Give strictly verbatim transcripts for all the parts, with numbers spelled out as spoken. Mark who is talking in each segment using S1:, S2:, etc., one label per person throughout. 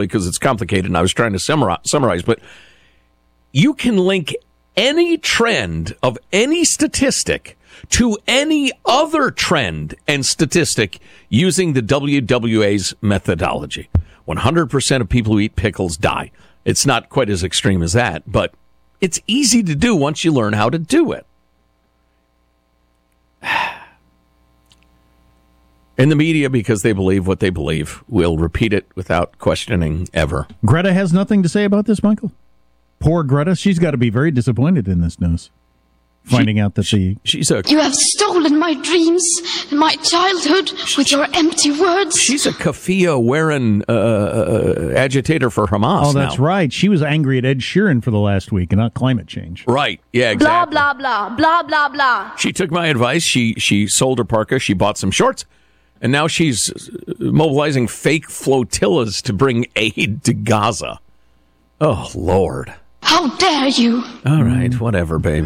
S1: because it's complicated and I was trying to summarize, but you can link any trend of any statistic to any other trend and statistic using the W W A's methodology. one hundred percent of people who eat pickles die. It's not quite as extreme as that, but it's easy to do once you learn how to do it. And the media, because they believe what they believe, will repeat it without questioning ever.
S2: Greta has nothing to say about this, Michael? Poor Greta. She's got to be very disappointed in this news. Finding
S1: she,
S2: out that
S1: she,
S2: the...
S1: She's a...
S3: You have stolen my dreams and my childhood with your empty words.
S1: She's a keffiyeh-wearing uh, uh, agitator for Hamas
S2: Oh, that's
S1: now.
S2: right. She was angry at Ed Sheeran for the last week and not climate change.
S1: Right. Yeah, exactly.
S3: Blah, blah, blah. Blah, blah, blah.
S1: She took my advice. She, she sold her parka. She bought some shorts. And now she's mobilizing fake flotillas to bring aid to Gaza. Oh, Lord.
S3: How dare you?
S1: All right, whatever, babe.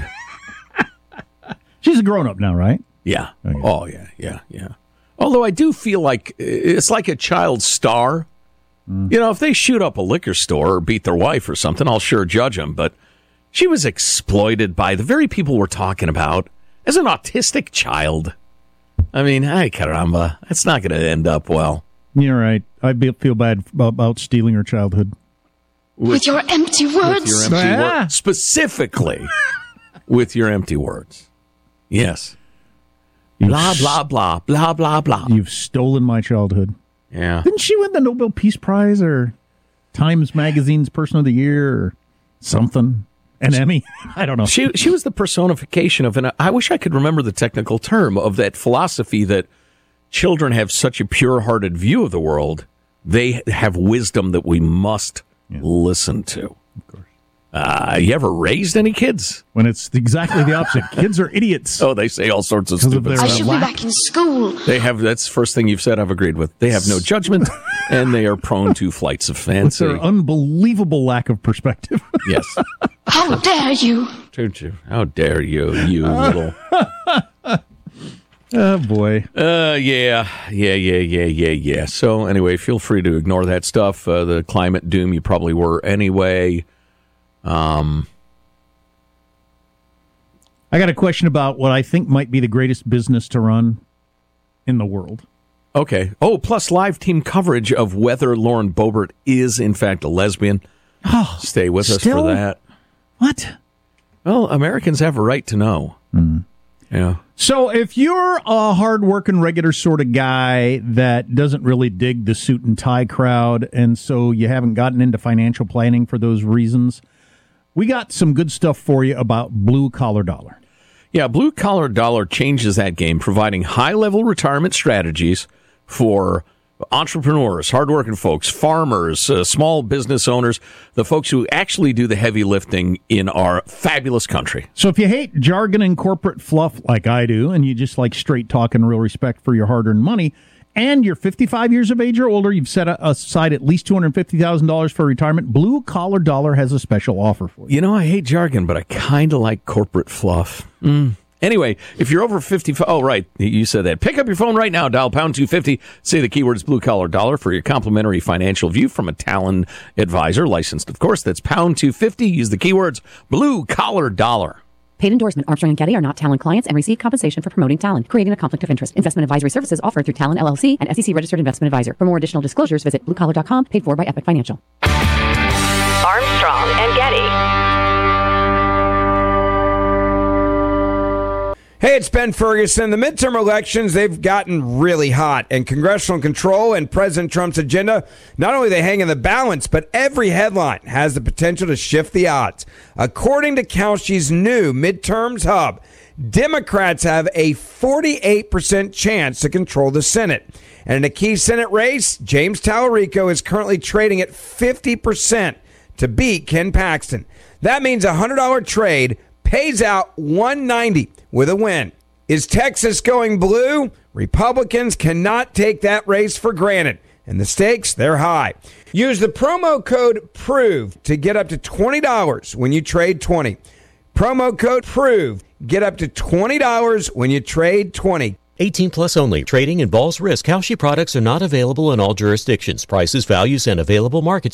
S2: She's a grown-up now, right?
S1: Yeah. Okay. Oh, yeah, yeah, yeah. Although I do feel like it's like a child star. Mm. You know, if they shoot up a liquor store or beat their wife or something, I'll sure judge them. But she was exploited by the very people we're talking about as an autistic child. I mean, ay caramba, that's not going to end up well.
S2: You're right. I feel bad about stealing her childhood.
S3: With, with your empty words?
S1: With your empty
S2: ah.
S1: words. Specifically, with your empty words. Yes. You've blah, blah, blah, blah, blah, blah.
S2: You've stolen my childhood.
S1: Yeah.
S2: Didn't she win the Nobel Peace Prize or Times Magazine's Person of the Year or something? An Emmy? I don't know.
S1: She she was the personification of, and I wish I could remember the technical term, of that philosophy that children have such a pure-hearted view of the world, they have wisdom that we must yeah. listen to. Of course. Uh, you ever raised any kids?
S2: When it's exactly the opposite. Kids are idiots.
S1: Oh, they say all sorts of stupid
S3: I
S1: stuff.
S3: should be back in school.
S1: They have, that's the first thing you've said I've agreed with. They have no judgment, and they are prone to flights of fancy.
S2: With their unbelievable lack of perspective.
S1: Yes.
S3: How dare you?
S1: How dare you, you little...
S2: Oh, boy.
S1: Uh, yeah, yeah, yeah, yeah, yeah, yeah. So, anyway, feel free to ignore that stuff. Uh, the climate doom, you probably were anyway. Um,
S2: I got a question about what I think might be the greatest business to run in the world.
S1: Okay. Oh, plus live team coverage of whether Lauren Boebert is, in fact, a lesbian.
S2: Oh,
S1: Stay with us
S2: still?
S1: for that.
S2: What?
S1: Well, Americans have a right to know.
S2: Mm.
S1: Yeah.
S2: So if you're a hard-working, regular sort of guy that doesn't really dig the suit and tie crowd, and so you haven't gotten into financial planning for those reasons, we got some good stuff for you about Blue Collar Dollar.
S1: Yeah, Blue Collar Dollar changes that game, providing high-level retirement strategies for entrepreneurs, hardworking folks, farmers, uh, small business owners, the folks who actually do the heavy lifting in our fabulous country.
S2: So if you hate jargon and corporate fluff like I do, and you just like straight talk and real respect for your hard-earned money, and you're fifty-five years of age or older, you've set aside at least two hundred fifty thousand dollars for retirement, Blue Collar Dollar has a special offer for you.
S1: You know, I hate jargon, but I kind of like corporate fluff. Mm. Anyway, if you're over fifty-five, oh, right, you said that. Pick up your phone right now, dial pound two fifty, say the keywords Blue Collar Dollar for your complimentary financial view from a Talon advisor, licensed, of course. That's pound two fifty. Use the keywords Blue Collar Dollar.
S4: Paid endorsement. Armstrong and Getty are not Talon clients and receive compensation for promoting Talon, creating a conflict of interest. Investment advisory services offered through Talon L L C, an S E C registered investment advisor. For more additional disclosures, visit blue collar dot com, paid for by Epic Financial.
S5: Armstrong and Getty.
S6: Hey, it's Ben Ferguson. The midterm elections, they've gotten really hot, and congressional control and President Trump's agenda, not only they hang in the balance, but every headline has the potential to shift the odds. According to Kalshi's new Midterms Hub, Democrats have a forty-eight percent chance to control the Senate. And in a key Senate race, James Tallarico is currently trading at fifty percent to beat Ken Paxton. That means a one hundred dollars trade pays out one hundred ninety dollars with a win. Is Texas going blue? Republicans cannot take that race for granted, and the stakes, they're high. Use the promo code PROVE to get up to twenty dollars when you trade twenty. Promo code PROVE. Get up to twenty dollars when you trade twenty.
S5: eighteen plus only. Trading involves risk. Kalshi products are not available in all jurisdictions. Prices, values, and available market